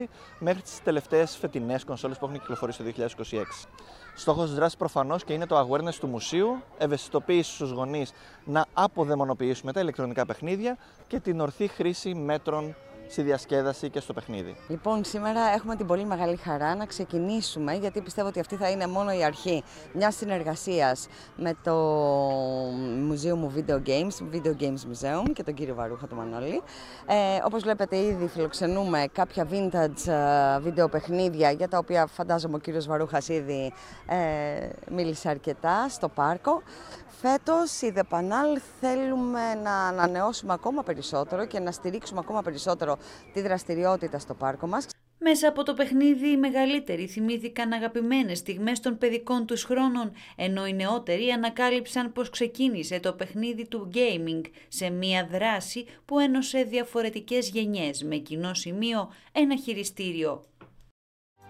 μέχρι τις τελευταίες φετινές κονσόλες που έχουν κυκλοφορήσει το 2026. Στόχος της δράσης προφανώς και είναι το awareness του μουσείου, ευαισθητοποίηση στους γονείς να αποδαιμονοποιήσουμε τα ηλεκτρονικά παιχνίδια και την ορθή χρήση μέτρων στη διασκέδαση και στο παιχνίδι. Λοιπόν, σήμερα έχουμε την πολύ μεγάλη χαρά να ξεκινήσουμε, γιατί πιστεύω ότι αυτή θα είναι μόνο η αρχή μιας συνεργασίας με το Μουζείο μου Video Games Museum και τον κύριο Βαρούχα, τον Μανώλη. Όπως βλέπετε, ήδη φιλοξενούμε κάποια vintage βιντεοπαιχνίδια, για τα οποία φαντάζομαι ο κύριος Βαρούχας ήδη μίλησε αρκετά στο πάρκο. Φέτος, η The Panal θέλουμε να ανανεώσουμε ακόμα περισσότερο και να στηρίξουμε ακόμα περισσότερο τη δραστηριότητα στο πάρκο μας. Μέσα από το παιχνίδι οι μεγαλύτεροι θυμήθηκαν αγαπημένες στιγμές των παιδικών τους χρόνων, ενώ οι νεότεροι ανακάλυψαν πως ξεκίνησε το παιχνίδι του gaming σε μια δράση που ένωσε διαφορετικές γενιές με κοινό σημείο ένα χειριστήριο.